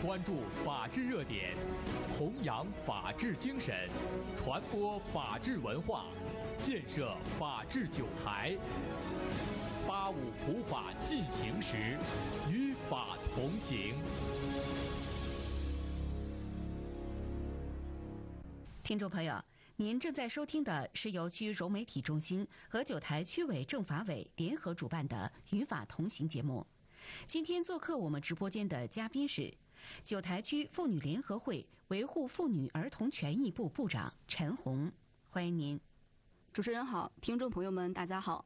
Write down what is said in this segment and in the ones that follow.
关注法治热点，弘扬法治精神，传播法治文化，建设法治酒台。85普法进行时，与法同行。 听众朋友，您正在收听的是由区融媒体中心和九台区委政法委联合主办的《与法同行》节目。今天做客我们直播间的嘉宾是九台区妇女联合会维护妇女儿童权益部部长陈红，欢迎您。 主持人好，听众朋友们大家好。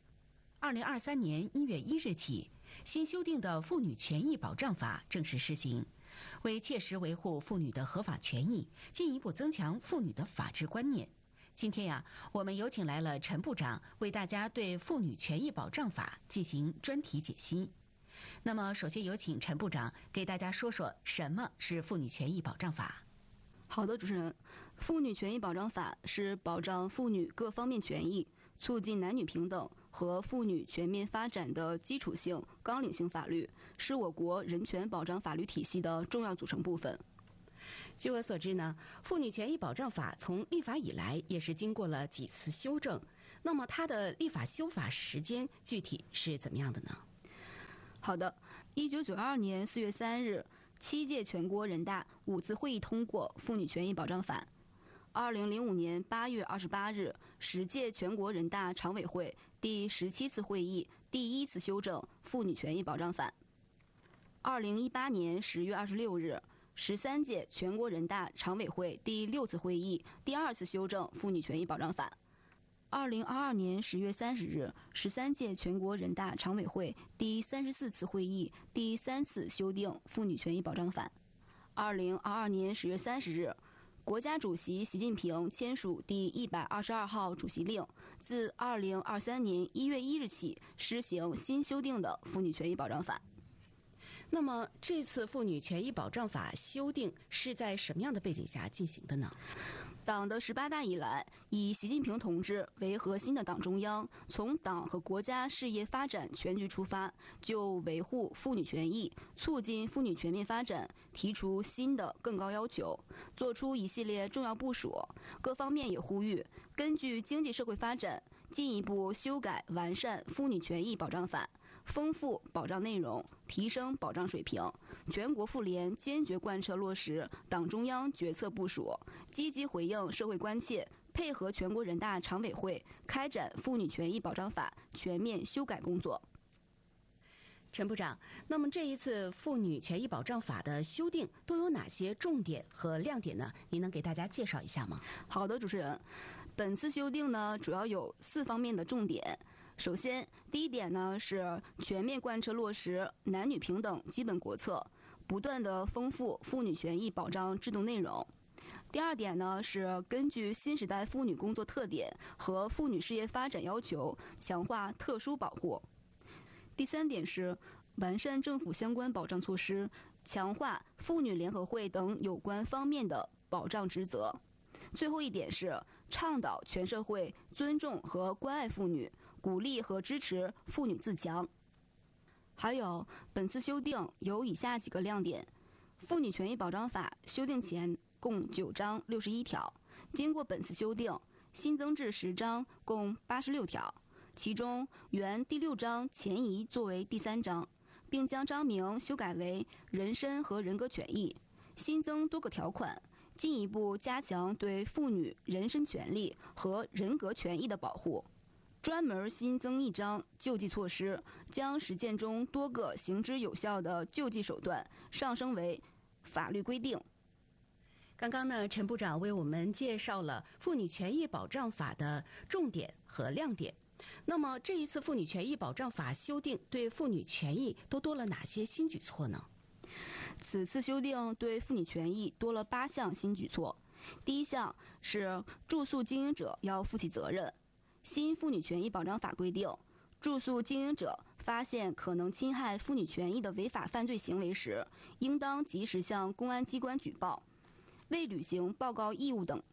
2023年1月1日起，新修订的妇女权益保障法正式施行。为切实维护妇女的合法权益，进一步增强妇女的法治观念，今天我们有请来了陈部长，为大家对妇女权益保障法进行专题解析。那么，首先有请陈部长给大家说说什么是妇女权益保障法。 好的，主持人，妇女权益保障法是保障妇女各方面权益，促进男女平等和妇女全面发展的基础性纲领性法律，是我国人权保障法律体系的重要组成部分。 据我所知呢，妇女权益保障法从立法以来也是经过了几次修正，那么它的立法修法时间具体是怎么样的呢？ 好的，1992年4月3日，7届全国人大5次会议通过《妇女权益保障法》。2005年8月28日，10届全国人大常委会第17次会议第1次修正《妇女权益保障法》。2018年10月26日，13届全国人大常委会第6次会议第2次修正《妇女权益保障法》。2022年10月30日，13届全国人大常委会第34次会议第3次修订《妇女权益保障法》。2022年10月30日，国家主席习近平签署第122号主席令，自2023年1月1日起施行新修订的《妇女权益保障法》。 那么，这次妇女权益保障法修订是在什么样的背景下进行的呢？ 党的18大以来，以习近平同志为核心的党中央，从党和国家事业发展全局出发，就维护妇女权益、促进妇女全面发展提出新的更高要求，做出一系列重要部署。各方面也呼吁，根据经济社会发展，进一步修改完善妇女权益保障法，丰富保障内容，提升保障水平。全国妇联坚决贯彻落实党中央决策部署，积极回应社会关切，配合全国人大常委会开展妇女权益保障法全面修改工作。 陈部长，那么这一次妇女权益保障法的修订都有哪些重点和亮点呢？您能给大家介绍一下吗？ 好的，主持人，本次修订呢主要有4方面的重点。首先，第一点呢是全面贯彻落实男女平等基本国策，不断的丰富妇女权益保障制度内容。第二点呢是根据新时代妇女工作特点和妇女事业发展要求，强化特殊保护。第三点是完善政府相关保障措施，强化妇女联合会等有关方面的保障职责。最后一点是倡导全社会尊重和关爱妇女，鼓励和支持妇女自强。还有，本次修订有以下几个亮点：妇女权益保障法修订前共9章61条，经过本次修订，新增至10章，共86条。其中原第6章前移作为第3章，并将章名修改为人身和人格权益，新增多个条款，进一步加强对妇女人身权利和人格权益的保护。专门新增1章救济措施，将实践中多个行之有效的救济手段上升为法律规定。 刚刚呢，陈部长为我们介绍了妇女权益保障法的重点和亮点。那么这一次妇女权益保障法修订对妇女权益都多了哪些新举措呢？ 此次修订对妇女权益多了8项新举措。第一项是住宿经营者要负起责任。新妇女权益保障法规定，住宿经营者发现可能侵害妇女权益的违法犯罪行为时，应当及时向公安机关举报。未履行报告义务等